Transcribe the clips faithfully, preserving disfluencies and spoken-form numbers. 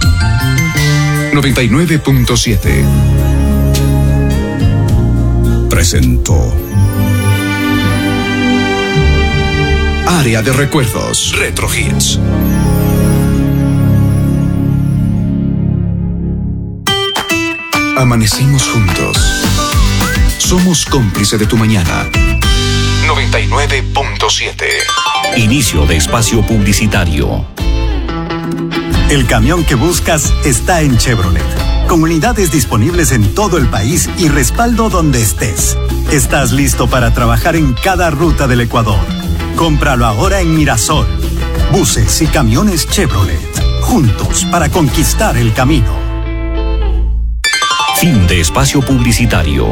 noventa y nueve punto siete presentó Área de Recuerdos Retro Hits. Amanecimos juntos. Somos cómplice de tu mañana. noventa y nueve punto siete. Inicio de espacio publicitario. El camión que buscas está en Chevrolet, con unidades disponibles en todo el país y respaldo donde estés. Estás listo para trabajar en cada ruta del Ecuador. Cómpralo ahora en Mirasol. Buses y camiones Chevrolet, juntos para conquistar el camino. Fin de espacio publicitario.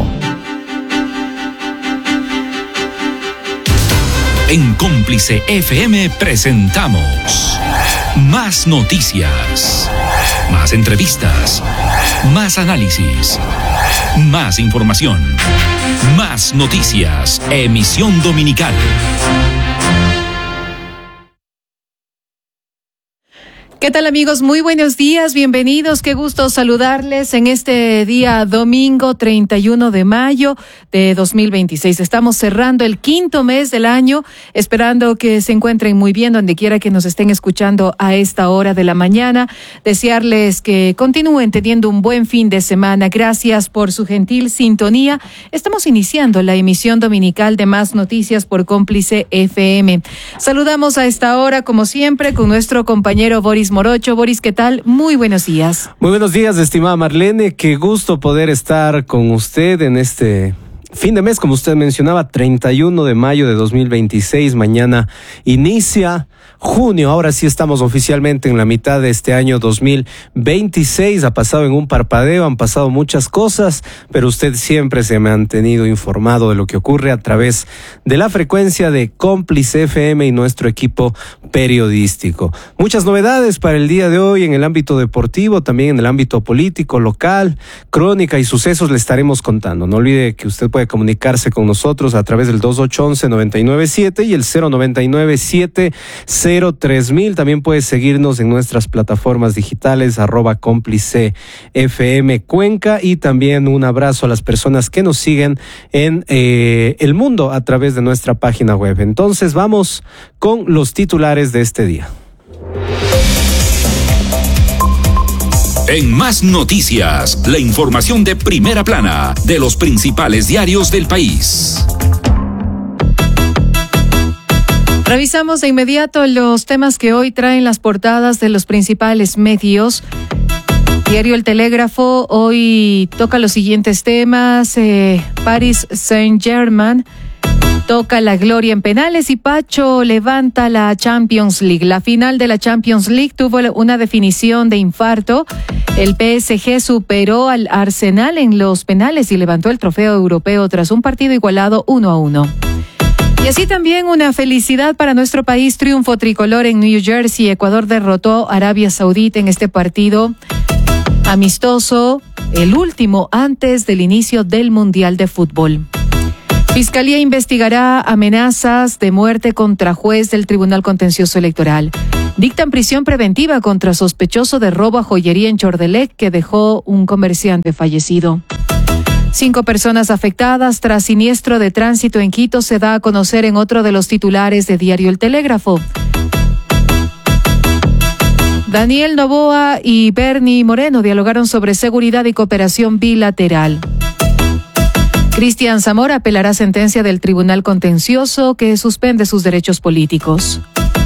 En Cómplice F M presentamos más noticias, más entrevistas, más análisis, más información, más noticias, emisión dominical. ¿Qué tal, amigos? Muy buenos días, bienvenidos, qué gusto saludarles en este día domingo treinta y uno de mayo de dos mil veintiséis. Estamos cerrando el quinto mes del año, esperando que se encuentren muy bien donde quiera que nos estén escuchando a esta hora de la mañana. Desearles que continúen teniendo un buen fin de semana. Gracias por su gentil sintonía. Estamos iniciando la emisión dominical de Más Noticias por Cómplice F M. Saludamos a esta hora, como siempre, con nuestro compañero Boris Morocho. Boris, ¿qué tal? Muy buenos días. Muy buenos días, estimada Marlene. Qué gusto poder estar con usted en este fin de mes, como usted mencionaba, treinta y uno de mayo de dos mil veintiséis. Mañana inicia junio. Ahora sí estamos oficialmente en la mitad de este año dos mil veintiséis. Ha pasado en un parpadeo, han pasado muchas cosas, pero usted siempre se ha mantenido informado de lo que ocurre a través de la frecuencia de Cómplice F M y nuestro equipo periodístico. Muchas novedades para el día de hoy en el ámbito deportivo, también en el ámbito político, local, crónica y sucesos le estaremos contando. No olvide que usted puede comunicarse con nosotros a través del dos ocho once, noventa y nueve siete y el cero noventa y nueve siete cero tres mil. También puede seguirnos en nuestras plataformas digitales, arroba cómplice F M Cuenca, y también un abrazo a las personas que nos siguen en eh, el mundo a través de nuestra página web. Entonces vamos con los titulares de este día. En Más Noticias, la información de primera plana de los principales diarios del país. Revisamos de inmediato los temas que hoy traen las portadas de los principales medios. Diario El Telégrafo hoy toca los siguientes temas. Eh, Paris Saint-Germain toca la gloria en penales y Pacho levanta la Champions League. La final de la Champions League tuvo una definición de infarto. El P S G superó al Arsenal en los penales y levantó el trofeo europeo tras un partido igualado uno a uno. Y así también una felicidad para nuestro país, triunfo tricolor en New Jersey. Ecuador derrotó a Arabia Saudita en este partido amistoso, el último antes del inicio del Mundial de Fútbol. Fiscalía investigará amenazas de muerte contra juez del Tribunal Contencioso Electoral. Dictan prisión preventiva contra sospechoso de robo a joyería en Chordelec que dejó un comerciante fallecido. Cinco personas afectadas tras siniestro de tránsito en Quito se da a conocer en otro de los titulares de Diario El Telégrafo. Daniel Noboa y Bernie Moreno dialogaron sobre seguridad y cooperación bilateral. Cristian Zamora apelará sentencia del Tribunal Contencioso que suspende sus derechos políticos.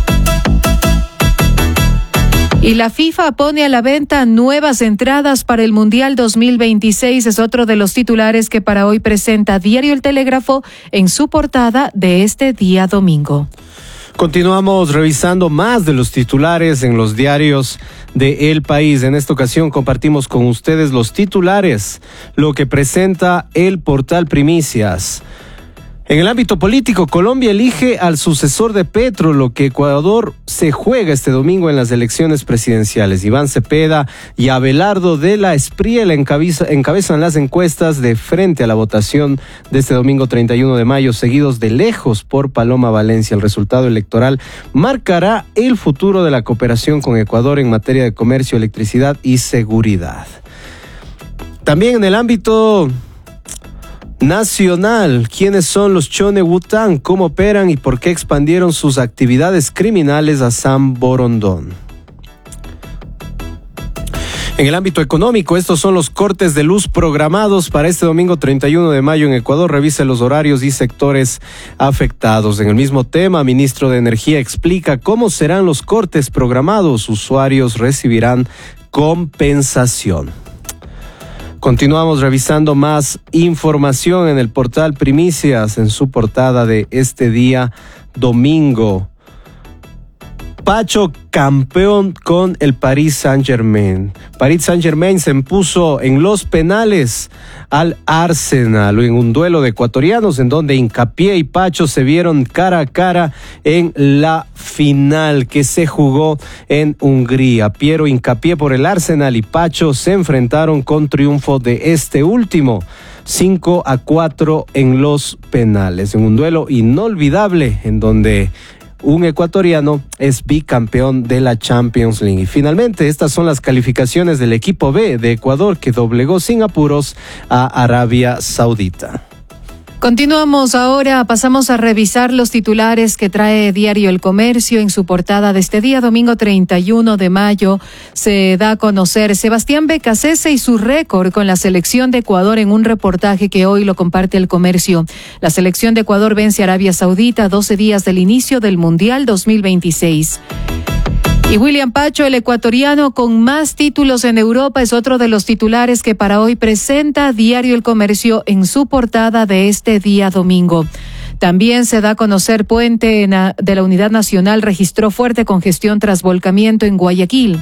Y la FIFA pone a la venta nuevas entradas para el Mundial dos mil veintiséis. Es otro de los titulares que para hoy presenta Diario El Telégrafo en su portada de este día domingo. Continuamos revisando más de los titulares en los diarios de El País. En esta ocasión compartimos con ustedes los titulares, lo que presenta el portal Primicias. En el ámbito político, Colombia elige al sucesor de Petro, lo que Ecuador se juega este domingo en las elecciones presidenciales. Iván Cepeda y Abelardo de la Espriella encabeza, encabezan las encuestas de frente a la votación de este domingo treinta y uno de mayo, seguidos de lejos por Paloma Valencia. El resultado electoral marcará el futuro de la cooperación con Ecuador en materia de comercio, electricidad y seguridad. También en el ámbito nacional, ¿quiénes son los Chone-Wutang? ¿Cómo operan y por qué expandieron sus actividades criminales a San Borondón? En el ámbito económico, estos son los cortes de luz programados para este domingo treinta y uno de mayo en Ecuador. Revise los horarios y sectores afectados. En el mismo tema, ministro de Energía explica cómo serán los cortes programados. Usuarios recibirán compensación. Continuamos revisando más información en el portal Primicias, en su portada de este día domingo. Pacho campeón con el Paris Saint-Germain. Paris Saint-Germain se impuso en los penales al Arsenal en un duelo de ecuatorianos en donde Hincapié y Pacho se vieron cara a cara en la final que se jugó en Hungría. Piero Hincapié por el Arsenal y Pacho se enfrentaron con triunfo de este último, cinco a cuatro en los penales, en un duelo inolvidable en donde un ecuatoriano es bicampeón de la Champions League. Y finalmente, estas son las calificaciones del equipo B de Ecuador, que doblegó sin apuros a Arabia Saudita. Continuamos ahora, pasamos a revisar los titulares que trae Diario El Comercio en su portada de este día, domingo treinta y uno de mayo. Se da a conocer Sebastián Becasese y su récord con la selección de Ecuador en un reportaje que hoy lo comparte El Comercio. La selección de Ecuador vence a Arabia Saudita a doce días del inicio del Mundial dos mil veintiséis. Y William Pacho, el ecuatoriano con más títulos en Europa, es otro de los titulares que para hoy presenta Diario El Comercio en su portada de este día domingo. También se da a conocer Puente de la Unidad Nacional registró fuerte congestión tras volcamiento en Guayaquil.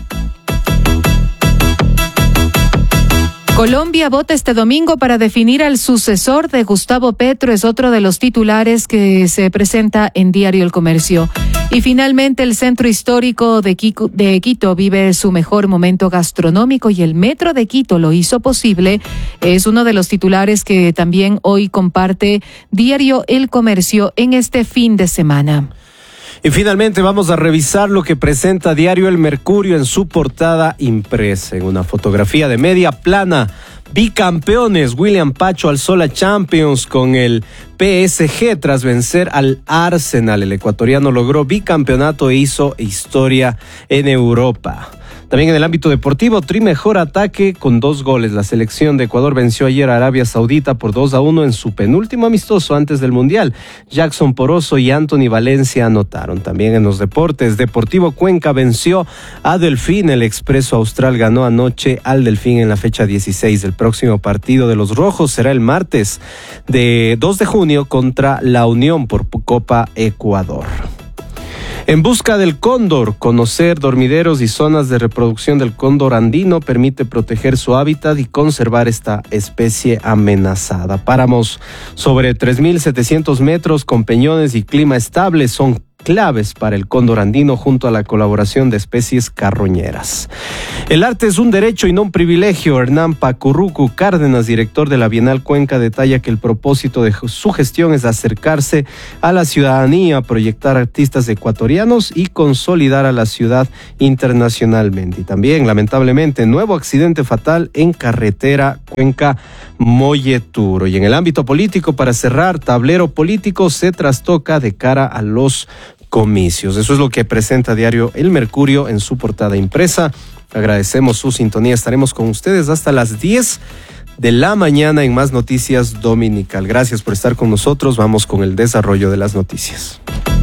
Colombia vota este domingo para definir al sucesor de Gustavo Petro, es otro de los titulares que se presenta en Diario El Comercio. Y finalmente, el centro histórico de Quito, de Quito vive su mejor momento gastronómico y el metro de Quito lo hizo posible. Es uno de los titulares que también hoy comparte Diario El Comercio en este fin de semana. Y finalmente vamos a revisar lo que presenta Diario El Mercurio en su portada impresa. En una fotografía de media plana, bicampeones, William Pacho alzó la Champions con el P S G tras vencer al Arsenal. El ecuatoriano logró bicampeonato e hizo historia en Europa. También en el ámbito deportivo, Tri mejor ataque con dos goles. La selección de Ecuador venció ayer a Arabia Saudita por dos a uno en su penúltimo amistoso antes del Mundial. Jackson Poroso y Anthony Valencia anotaron. También en los deportes, Deportivo Cuenca venció a Delfín. El Expreso Austral ganó anoche al Delfín en la fecha dieciséis. El próximo partido de los rojos será el martes de dos de junio contra la Unión por Copa Ecuador. En busca del cóndor, conocer dormideros y zonas de reproducción del cóndor andino permite proteger su hábitat y conservar esta especie amenazada. Páramos sobre tres mil setecientos metros con peñones y clima estable son claves para el cóndor andino junto a la colaboración de especies carroñeras. El arte es un derecho y no un privilegio. Hernán Pacurrucu Cárdenas, director de la Bienal Cuenca, detalla que el propósito de su gestión es acercarse a la ciudadanía, proyectar artistas ecuatorianos y consolidar a la ciudad internacionalmente. Y también, lamentablemente, nuevo accidente fatal en carretera Cuenca-Molleturo. Y en el ámbito político, para cerrar, tablero político se trastoca de cara a los comicios. Eso es lo que presenta Diario El Mercurio en su portada impresa. Agradecemos su sintonía. Estaremos con ustedes hasta las diez de la mañana en Más Noticias Dominical. Gracias por estar con nosotros. Vamos con el desarrollo de las noticias.